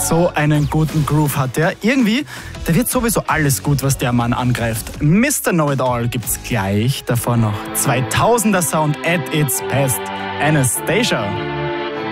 So einen guten Groove hat der. Irgendwie, da wird sowieso alles gut, was der Mann angreift. Mr. Know-It-All gibt's gleich. Davor noch 2000er Sound at its best. Anastacia.